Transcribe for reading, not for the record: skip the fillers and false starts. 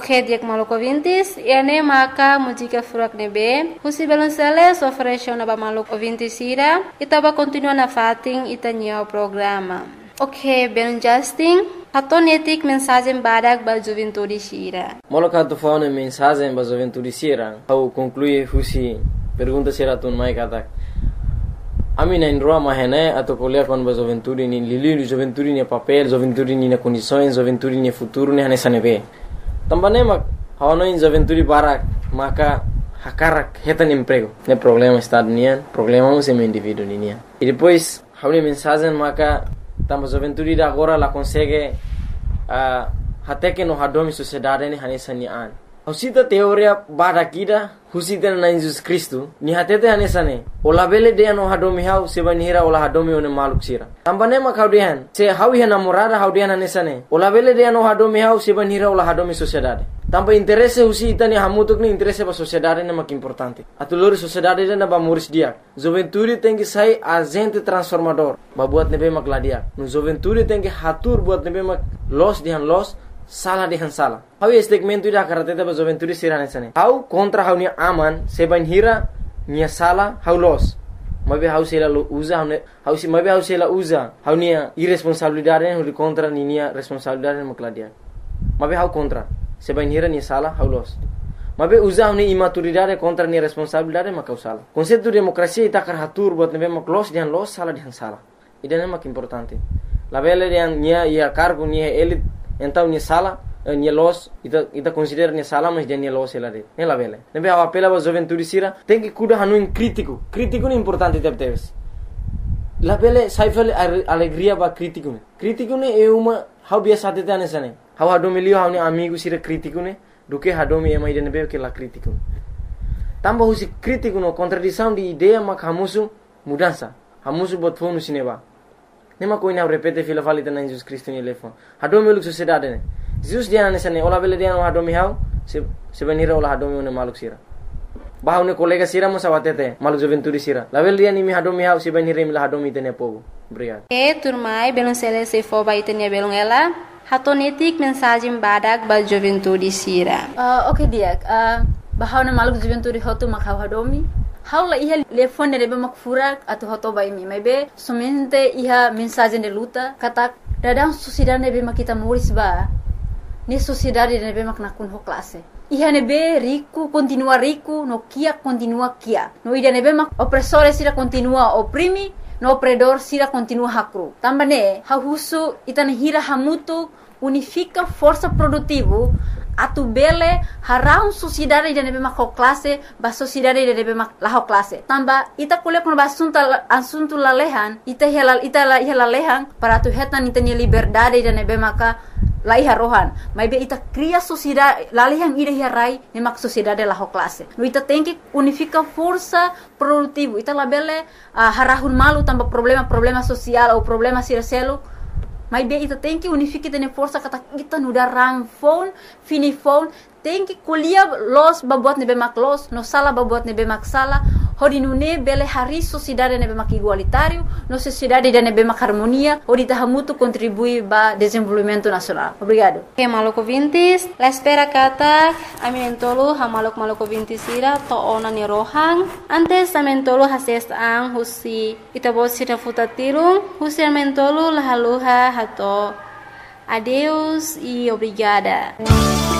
Ok, diak maluco ouvintes, ene maka música furak nebe, husi balonceles oferece na ba maluco ouvintes ira, itaba continua na fating itanyo programa. Ok, ben Justin, hatonetik mensagem badak ba juventude sira. Moloka tu faune mensagem ba juventude sira, au conclui husi pergunta sira tun mai katak. Ami na indroa mahene atau kuliah kon ba juventude ni lili juventude ni papel, juventude ni na condições, juventude ni futuro ni hanesa nebe. Tambane mak hawano in juventude barak maka hakarak hetan emprego. Ne problema estado nian, problema um sem indivíduo nian. E depois haune mensagem maka tamba juventude da agora la consegue até que no hadomi sociedade ni hanesa ni an. Husita teoria bada kida husita na Jesus Cristo ni hatete hanesa ne. Ola bele de no hadomi hau seba nihira ola hadomi one maluk sira. Tambane mak haudian se hawi namorada haudian hanesa ne. Ola bele de no hadomi hau seba nihira ola hadomi sociedade. Tampa interesse husita ni hamutuk ni interesse ba sociedade ne mak importante. Atulur sociedade na ba muris dia. Juventude tem que sai agente transformador. Ba buat nebe mak ladia. No juventude tem que hatur buat nebe mak los dihan los salah dihan salah. Hau segmento ida karateta ba juventude sirane sane. Hau kontra hau ni aman seban hira nia salah hau los. Mabe hau sela usa hau si mabe hau sela usa hau nia irresponsabilidade hau kontra ni nia responsabilidade mak ladia. Mabe hau kontra seban hira nia salah hau los. Mabe usa hau ni imaturidade kontra nia responsabilidade mak hau salah. Konsepto demokrasia ita karatur buat nebe mak los dihan los salah dihan salah. Ida mak importante. La bele dihan nia ia cargo nia elit então ni sala ni los ita considera ni sala mas dia ni los ela de ela bele nebe a apela ba juventude sira tem que cuidar hanu crítico ni importante teves la bele saifel alegria ba crítico ne é uma how biasa tete anesane how hadomilio how ni amigo sira crítico ne do que hadomi é mais de nebe que la crítico tamba husi crítico no contradição de ideia mak hamusu mudança hamusu bot fonu sineba nema koina repete fila falita na Jesus Cristo ni lefon hadomi luk sociedade ne Jesus dia na sane ola bele dia no hadomi hau se benira ola hadomi ne maluk sira bahau ne kolega sira mo sawatete maluk juventude sira la bele dia ni mi hadomi hau se benira mi la hadomi tene pogo obrigado turmai belon sele se fo ba itenia belon ela hatonetik mensagem badak ba juventude sira. Ok dia bahau na maluk juventude hotu makau hadomi haula iha telefone nebe mak furak atau hoto bai mi maybe somente iha mensagem de luta kata dadang sociedade nebe mak kita muris ba ni sociedade nebe mak nakun ho classe iha nebe rico continua rico no kia continua kia no ida nebe mak opressore sira continua oprimi no opredor sira continua hakru tambane hahusu itane hira hamutu unifica força produtivo atu bele harau sociedade de nebe mak classe ba sociedade de nebe mak la classe tamba ita kule kun asunto la lehan ita la lehan para tu hetan ita ni liberdade de nebe maka la iha rohan mai be ita cria sociedade la lehan ida rai ne mak sociedade la classe no ita tem que unifica força produtivo ita la bele harahun malu tamba problema social ou problema sircelo mas bem, ita tem que unificar tene força kata kita nuda rang phone, fini phone, tem que colher los babuat nebe mak los, no sala babuat nebe mak sala, hodi nune bele hari sociedade nebe mak igualitário, no sociedade de nebe mak harmonia, hodi tahamutu contribui ba desenvolvimento nacional. Obrigado. Ok, maluco vintis, la espera kata, aminentolo ha maluco vintis ira to ona ni rohang, antes amentolo hases ang husi itabot sira futatirung, husi amentolo lahaluha hato. Adeus e obrigada.